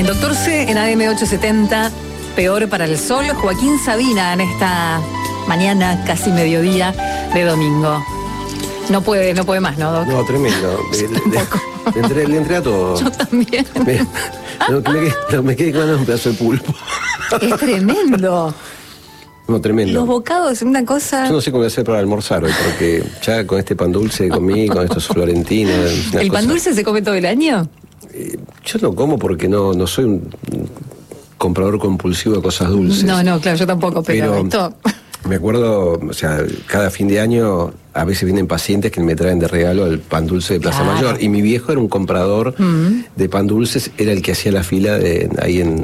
Doctor C en AM 870, peor para el sol. Joaquín Sabina en esta mañana, casi mediodía de domingo. No puede más, ¿no, Doc? No, tremendo. Le entré a todo. Yo también. Me quedé con un pedazo de pulpo. Es tremendo. No, tremendo. Los bocados es una cosa... Yo no sé cómo voy a hacer para almorzar hoy, porque ya con este pan dulce comí, con estos florentinos... ¿El pan dulce se come todo el año? Yo no como porque no soy un comprador compulsivo de cosas dulces. No, claro, yo tampoco, pero esto... Me acuerdo, o sea, cada fin de año a veces vienen pacientes que me traen de regalo el pan dulce de Plaza Mayor. Y mi viejo era un comprador de pan dulces, era el que hacía la fila ahí en